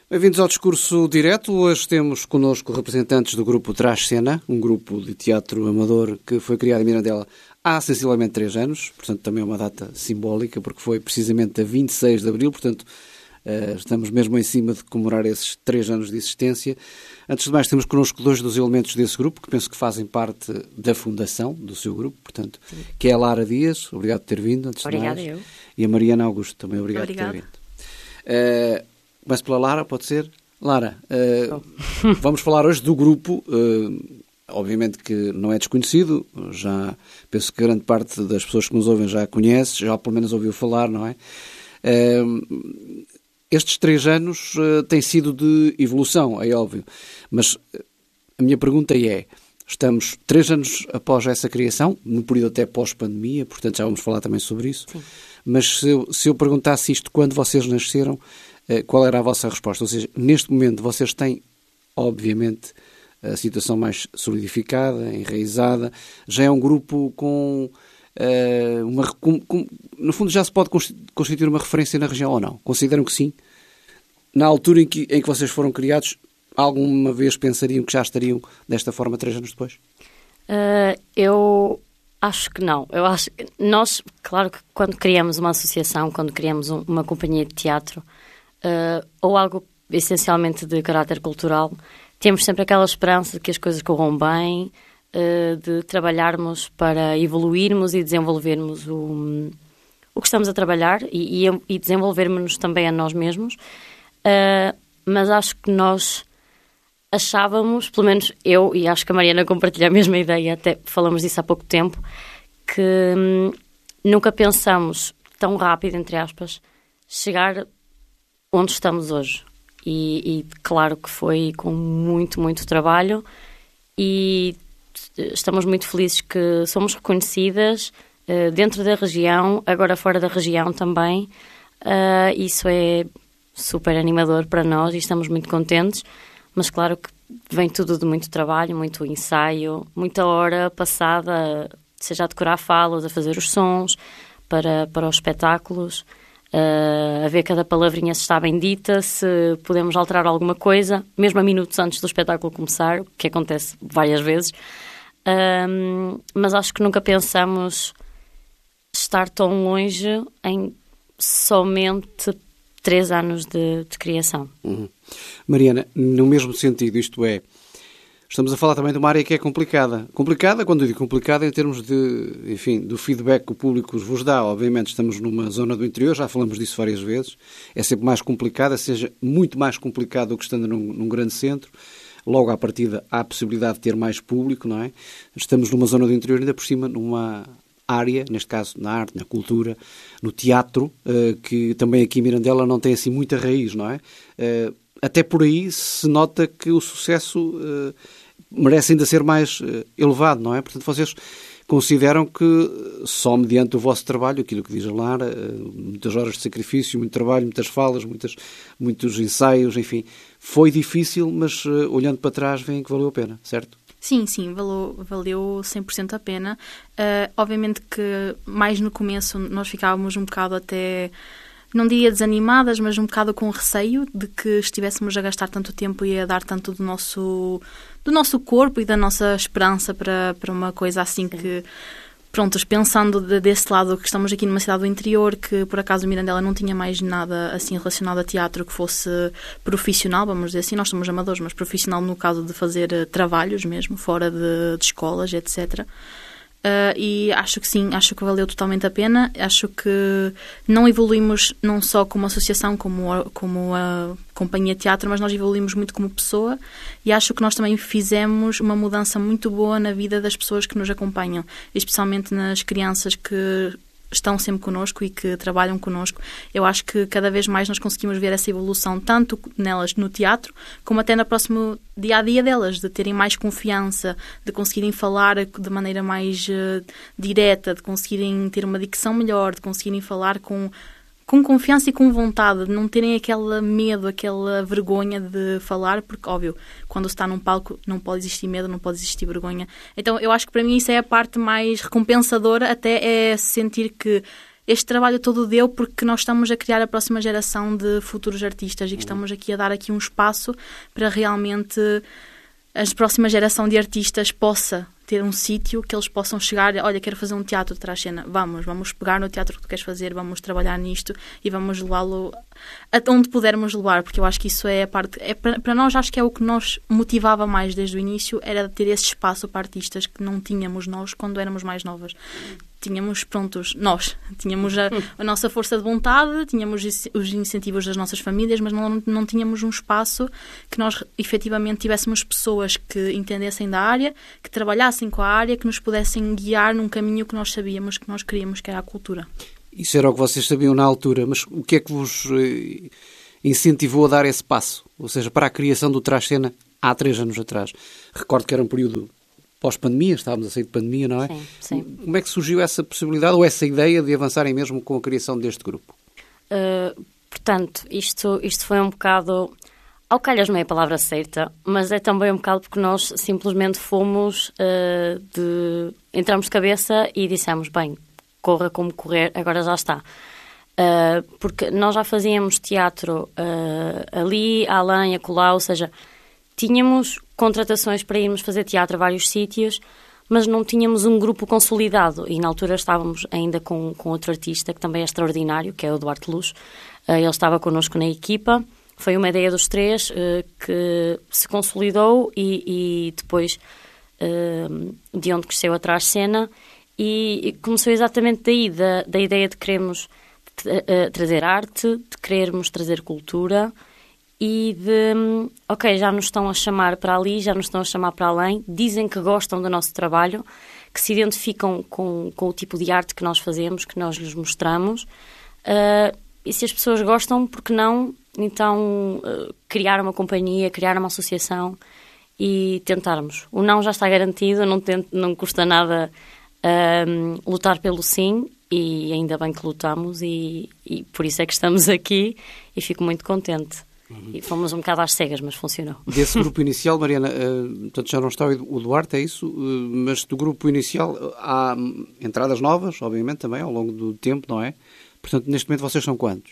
Bem-vindos ao Discurso Direto. Hoje temos connosco representantes do grupo Traz Cena, um grupo de teatro amador que foi criado em Mirandela há sensivelmente 3 anos, portanto também é uma data simbólica, porque foi precisamente a 26 de abril, portanto estamos mesmo em cima de comemorar esses 3 anos de existência. Antes de mais, temos connosco 2 dos elementos desse grupo, que penso que fazem parte da fundação do seu grupo, portanto, que é a Lara Dias, obrigado por ter vindo, antes de mais. Obrigada, eu. E a Mariana Augusto, também obrigado por ter vindo. Começo pela Lara, pode ser? Lara, vamos falar hoje do grupo, obviamente que não é desconhecido, já penso que grande parte das pessoas que nos ouvem já conhece, já pelo menos ouviu falar, não é? Estes 3 anos têm sido de evolução, é óbvio, mas a minha pergunta é, estamos 3 anos após essa criação, no período até pós-pandemia, portanto já vamos falar também sobre isso, sim. Mas se eu perguntasse isto quando vocês nasceram, qual era a vossa resposta? Ou seja, neste momento vocês têm, obviamente, a situação mais solidificada, enraizada, já é um grupo com no fundo já se pode constituir uma referência na região ou não? Consideram que sim? Na altura em que vocês foram criados, alguma vez pensariam que já estariam desta forma 3 anos depois? Eu acho que não. Eu acho que nós, claro que quando criamos uma associação, quando criamos uma companhia de teatro, ou algo essencialmente de caráter cultural, temos sempre aquela esperança de que as coisas corram bem, de trabalharmos para evoluirmos e desenvolvermos o que estamos a trabalhar e desenvolvermos-nos também a nós mesmos. Mas acho que nós achávamos, pelo menos eu, e acho que a Mariana compartilha a mesma ideia, até falamos disso há pouco tempo, que nunca pensamos tão rápido, entre aspas, chegar onde estamos hoje. E claro que foi com muito, muito trabalho e estamos muito felizes que somos reconhecidas dentro da região, agora fora da região também. Isso é super animador para nós e estamos muito contentes, mas claro que vem tudo de muito trabalho, muito ensaio, muita hora passada, seja a decorar falas, a fazer os sons para os espetáculos, a ver cada palavrinha se está bem dita, se podemos alterar alguma coisa, mesmo a minutos antes do espetáculo começar, o que acontece várias vezes. Mas acho que nunca pensamos estar tão longe em somente 3 anos de criação. Mariana, no mesmo sentido, isto é, estamos a falar também de uma área que é complicada. Complicada, quando eu digo complicada, em termos de, enfim, do feedback que o público vos dá. Obviamente estamos numa zona do interior, já falamos disso várias vezes. É sempre mais complicada, seja muito mais complicado do que estando num grande centro. Logo à partida há a possibilidade de ter mais público, não é? Estamos numa zona do interior, ainda por cima, numa área, neste caso na arte, na cultura, no teatro, que também aqui em Mirandela não tem assim muita raiz, não é? Até por aí se nota que o sucesso merece ainda ser mais elevado, não é? Portanto, vocês consideram que só mediante o vosso trabalho, aquilo que diz a Lara, muitas horas de sacrifício, muito trabalho, muitas falas, muitos ensaios, enfim, foi difícil, mas olhando para trás veem que valeu a pena, certo? Sim, valeu 100% a pena. Obviamente que mais no começo nós ficávamos um bocado até, não diria desanimadas, mas um bocado com receio de que estivéssemos a gastar tanto tempo e a dar tanto do nosso corpo e da nossa esperança para uma coisa assim. Sim. Que, prontos, pensando desse lado que estamos aqui numa cidade do interior, que por acaso Mirandela não tinha mais nada assim relacionado a teatro que fosse profissional, vamos dizer assim, nós somos amadores, mas profissional no caso de fazer trabalhos mesmo, fora de escolas, etc. E acho que sim, acho que valeu totalmente a pena. Acho que não evoluímos não só como associação, como a companhia de teatro, mas nós evoluímos muito como pessoa e acho que nós também fizemos uma mudança muito boa na vida das pessoas que nos acompanham, especialmente nas crianças que estão sempre connosco e que trabalham connosco. Eu acho que cada vez mais nós conseguimos ver essa evolução, tanto nelas no teatro, como até no próximo dia-a-dia delas, de terem mais confiança, de conseguirem falar de maneira mais direta, de conseguirem ter uma dicção melhor, de conseguirem falar com confiança e com vontade, de não terem aquele medo, aquela vergonha de falar, porque, óbvio, quando se está num palco não pode existir medo, não pode existir vergonha. Então, eu acho que para mim isso é a parte mais recompensadora, até é sentir que este trabalho todo deu porque nós estamos a criar a próxima geração de futuros artistas e que estamos aqui a dar aqui um espaço para realmente a próxima geração de artistas possa ter um sítio que eles possam chegar, olha, quero fazer um teatro de trás-cena, vamos pegar no teatro que tu queres fazer, vamos trabalhar nisto e vamos levá-lo a onde pudermos levar, porque eu acho que isso é a parte, para nós acho que é o que nos motivava mais desde o início, era ter esse espaço para artistas que não tínhamos nós quando éramos mais novas. Tínhamos a nossa força de vontade, tínhamos os incentivos das nossas famílias, mas não tínhamos um espaço que nós efetivamente tivéssemos pessoas que entendessem da área, que trabalhassem com a área, que nos pudessem guiar num caminho que nós sabíamos, que nós queríamos, que era a cultura. Isso era o que vocês sabiam na altura, mas o que é que vos incentivou a dar esse passo? Ou seja, para a criação do Trás-Cena há 3 anos atrás. Recordo que era um período pós-pandemia, estávamos a sair de pandemia, não é? Sim, sim. Como é que surgiu essa possibilidade ou essa ideia de avançarem mesmo com a criação deste grupo? Portanto, isto foi um bocado... Ao calhas não é a palavra certa, mas é também um bocado porque nós simplesmente fomos entramos de cabeça e dissemos, bem, corra como correr, agora já está. Porque nós já fazíamos teatro ali, além, acolá, ou seja, tínhamos contratações para irmos fazer teatro a vários sítios, mas não tínhamos um grupo consolidado. E na altura estávamos ainda com outro artista que também é extraordinário, que é o Duarte Luz. Ele estava connosco na equipa. Foi uma ideia dos 3 que se consolidou e depois de onde cresceu a Trás-Cena. E começou exatamente daí, da ideia de querermos trazer arte, de querermos trazer cultura e de, já nos estão a chamar para ali, já nos estão a chamar para além, dizem que gostam do nosso trabalho, que se identificam com o tipo de arte que nós fazemos, que nós lhes mostramos, e se as pessoas gostam, por que não, então, criar uma companhia, criar uma associação e tentarmos. O não já está garantido, não custa nada lutar pelo sim, e ainda bem que lutamos e por isso é que estamos aqui e fico muito contente. E fomos um bocado às cegas, mas funcionou. Desse grupo inicial, Mariana, portanto já não está o Duarte, é isso? Mas do grupo inicial há entradas novas, obviamente, também, ao longo do tempo, não é? Portanto, neste momento vocês são quantos?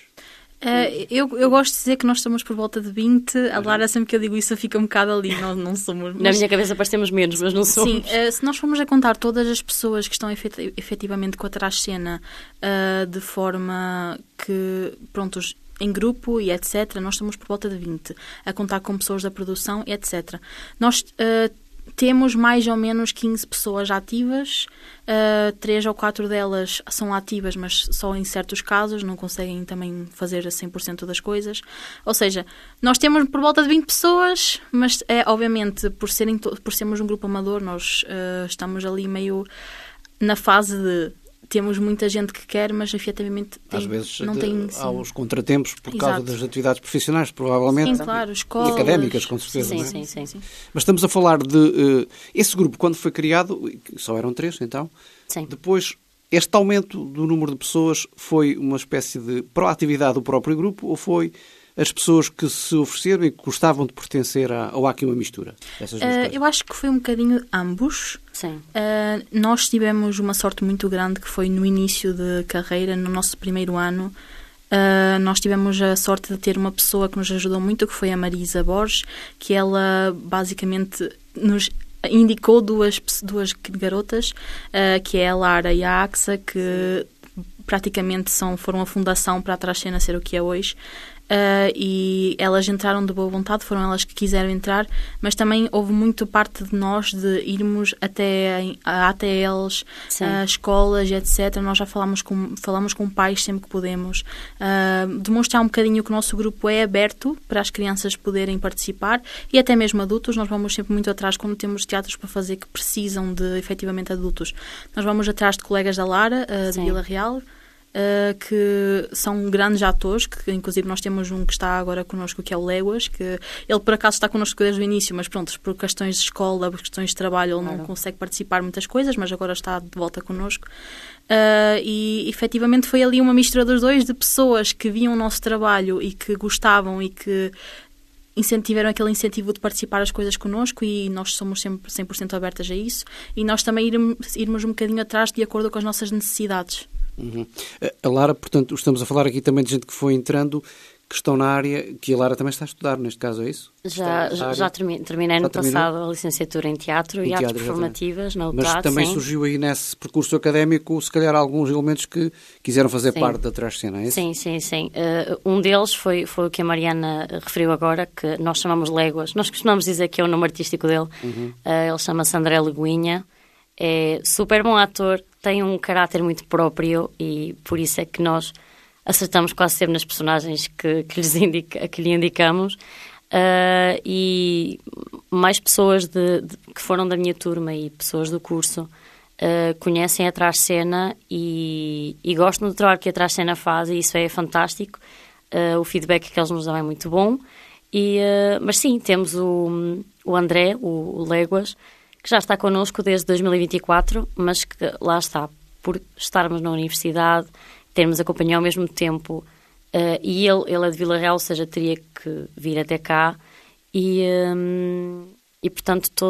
Eu gosto de dizer que nós estamos por volta de 20. A Lara, sempre que eu digo isso, fica um bocado ali. Nós não somos... Na minha cabeça parecemos menos, mas não somos. Sim, se nós formos a contar todas as pessoas que estão efetivamente com a Trás-Cena de forma que, prontos, em grupo e etc., nós estamos por volta de 20. A contar com pessoas da produção e etc. Nós temos mais ou menos 15 pessoas ativas, 3 ou 4 delas são ativas, mas só em certos casos, não conseguem também fazer a 100% das coisas. Ou seja, nós temos por volta de 20 pessoas, mas obviamente, por sermos um grupo amador, nós estamos ali meio na fase de... Temos muita gente que quer, mas efetivamente às vezes não tem... Há os contratempos por causa Exato. das atividades profissionais, provavelmente. Sim, claro, escolas... E académicas, com certeza. Sim, não é? sim. Mas estamos a falar de... esse grupo, quando foi criado, só eram 3, então. Sim. Depois, este aumento do número de pessoas foi uma espécie de proatividade do próprio grupo ou foi as pessoas que se ofereceram e que gostavam de pertencer ou há aqui uma mistura? Eu acho que foi um bocadinho ambos. Sim. Nós tivemos uma sorte muito grande que foi no início de carreira, no nosso primeiro ano. Nós tivemos a sorte de ter uma pessoa que nos ajudou muito, que foi a Marisa Borges, que ela basicamente nos indicou duas garotas, que é a Lara e a Axa, que praticamente foram a fundação para a Trás-Cena ser o que é hoje. E elas entraram de boa vontade, foram elas que quiseram entrar, mas também houve muito parte de nós de irmos até ATLs, escolas, etc. Nós já falamos com pais sempre que podemos, demonstrar um bocadinho que o nosso grupo é aberto para as crianças poderem participar e até mesmo adultos. Nós vamos sempre muito atrás quando temos teatros para fazer que precisam de efetivamente adultos. Nós vamos atrás de colegas da Lara, de Vila Real, que são grandes atores, que inclusive nós temos um que está agora connosco, que é o Léguas, que ele por acaso está connosco desde o início, mas pronto, por questões de escola, por questões de trabalho, ele não consegue participar em muitas coisas, mas agora está de volta connosco. E efetivamente foi ali uma mistura dos dois, de pessoas que viam o nosso trabalho e que gostavam e que tiveram aquele incentivo de participar as coisas connosco, e nós somos sempre 100% abertas a isso, e nós também irmos um bocadinho atrás de acordo com as nossas necessidades. Uhum. A Lara, portanto, estamos a falar aqui também de gente que foi entrando, que estão na área, que a Lara também está a estudar, neste caso, é isso? Já terminei no passado a licenciatura em Teatro e Artes Performativas na UTAD. Mas também surgiu aí nesse percurso académico, se calhar, alguns elementos que quiseram fazer parte da Trás-Cena, é isso? Sim. Um deles foi o que a Mariana referiu agora, que nós chamamos Léguas. Nós costumamos dizer que é o nome artístico dele. Ele chama-se André Leguinha. É super bom ator, tem um caráter muito próprio e por isso é que nós acertamos quase sempre nas personagens que lhe indicamos. E mais pessoas que foram da minha turma e pessoas do curso conhecem a Trás-Cena e gostam do trabalho que a Trás-Cena faz, e isso é fantástico. O feedback que eles nos dão é muito bom. Mas sim, temos o André, o Léguas, que já está connosco desde 2024, mas que lá está, por estarmos na universidade, termos a companhia ao mesmo tempo, e ele é de Vila Real, ou seja, teria que vir até cá, e portanto